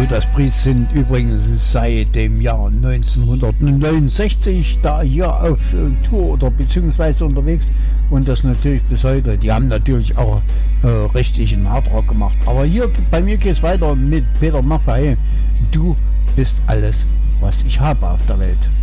Judas Priest sind übrigens seit dem Jahr 1969 da hier auf Tour oder beziehungsweise unterwegs und das natürlich bis heute. Die haben natürlich auch richtigen Hardrock gemacht. Aber hier bei mir geht es weiter mit Peter Maffay. Du bist alles, was ich habe auf der Welt.